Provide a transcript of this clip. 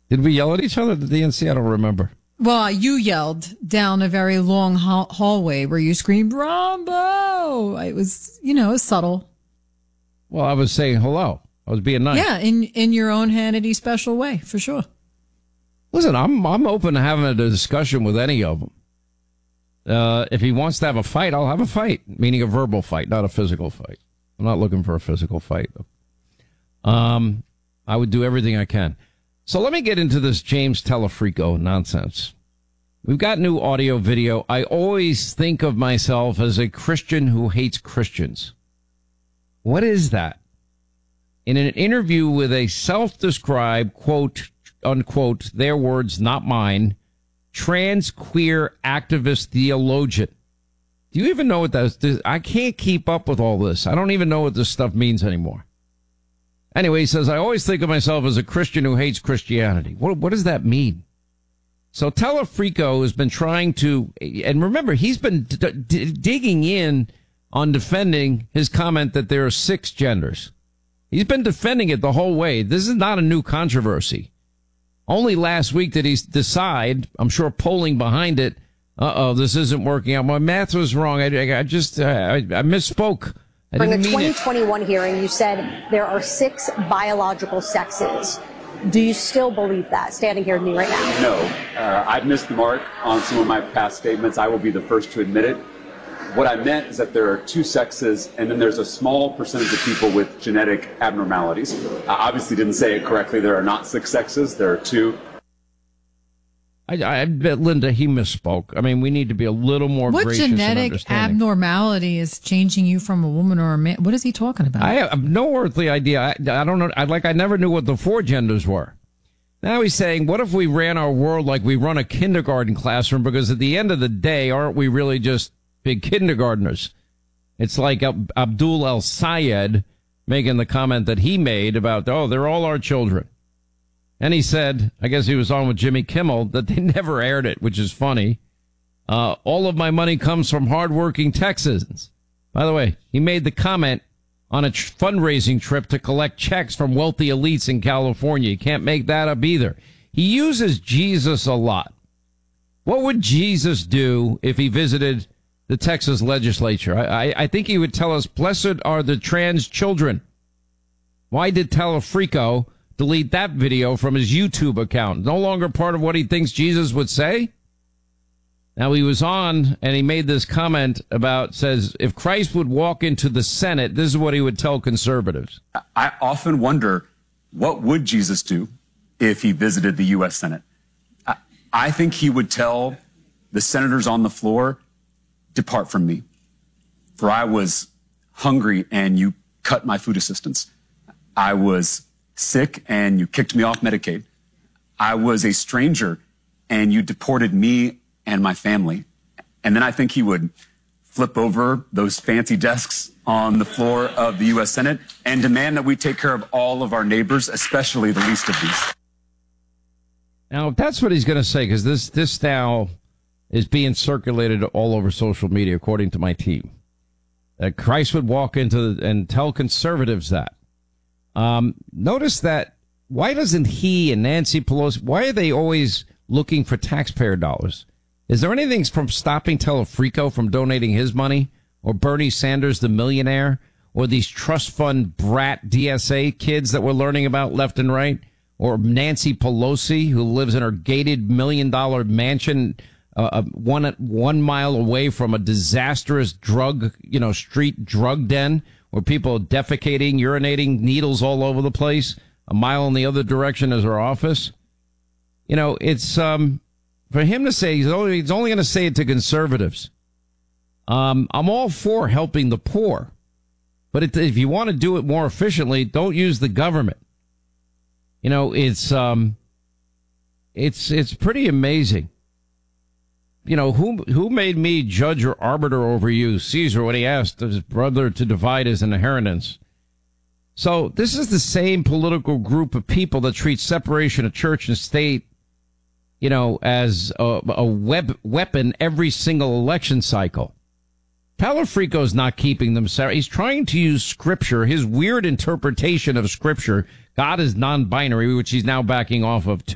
Did we yell at each other at the DNC? I don't remember. Well, you yelled down a very long hallway where you screamed, Rombo! It was, it was subtle. Well, I was saying hello. I was being nice. Yeah, in your own Hannity special way, for sure. Listen, I'm open to having a discussion with any of them. If he wants to have a fight, I'll have a fight, meaning a verbal fight, not a physical fight. I'm not looking for a physical fight. I would do everything I can. So let me get into this James Telefrico nonsense. We've got new audio video. I always think of myself as a Christian who hates Christians. What is that? In an interview with a self-described, quote, unquote, their words, not mine, trans queer activist theologian. Do you even know what that is? I can't keep up with all this. I don't even know what this stuff means anymore. Anyway, he says, I always think of myself as a Christian who hates Christianity. What does that mean? So Telefrico has been trying to, and remember, he's been digging in on defending his comment that there are 6 genders. He's been defending it the whole way. This is not a new controversy. Only last week did he decide, I'm sure polling behind it, this isn't working out. My math was wrong. I misspoke. During the 2021 hearing, you said there are 6 biological sexes. Do you still believe that, standing here with me right now? No. I've missed the mark on some of my past statements. I will be the first to admit it. What I meant is that there are 2 sexes, and then there's a small percentage of people with genetic abnormalities. I obviously didn't say it correctly. There are not 6 sexes. There are 2. I bet, Linda, he misspoke. I mean, we need to be a little more gracious and understanding. What genetic abnormality is changing you from a woman or a man? What is he talking about? I have no earthly idea. I don't know. I never knew what the 4 genders were. Now he's saying, what if we ran our world like we run a kindergarten classroom? Because at the end of the day, aren't we really just big kindergartners? It's like Abdul El-Sayed making the comment that he made about, they're all our children. And he said, I guess he was on with Jimmy Kimmel, that they never aired it, which is funny. All of my money comes from hardworking Texans. By the way, he made the comment on a fundraising trip to collect checks from wealthy elites in California. You can't make that up either. He uses Jesus a lot. What would Jesus do if he visited the Texas legislature? I think he would tell us, blessed are the trans children. Why did Telefrico delete that video from his YouTube account? No longer part of what he thinks Jesus would say? Now, he was on and he made this comment says, if Christ would walk into the Senate, this is what he would tell conservatives. I often wonder, what would Jesus do if he visited the U.S. Senate? I think he would tell the senators on the floor, depart from me, for I was hungry and you cut my food assistance. I was sick and you kicked me off Medicaid. I was a stranger and you deported me and my family. And then I think he would flip over those fancy desks on the floor of the U.S. Senate and demand that we take care of all of our neighbors, especially the least of these. Now, if that's what he's going to say, because this now is being circulated all over social media, according to my team, that Christ would walk into and tell conservatives that. Notice that, why doesn't he and Nancy Pelosi, why are they always looking for taxpayer dollars? Is there anything from stopping Telefrico from donating his money, or Bernie Sanders, the millionaire, or these trust fund brat DSA kids that we're learning about left and right, or Nancy Pelosi, who lives in her gated $1 million mansion 1 mile away from a disastrous street drug den where people are defecating, urinating, needles all over the place. A mile in the other direction is her office. It's for him to say, he's only going to say it to conservatives. I'm all for helping the poor, but if you want to do it more efficiently, don't use the government. It's pretty amazing. Who made me judge or arbiter over you, Caesar, when he asked his brother to divide his inheritance? So this is the same political group of people that treat separation of church and state, as a weapon every single election cycle. Telefrico's not keeping them separate. He's trying to use Scripture, his weird interpretation of Scripture. God is non-binary, which he's now backing off of too.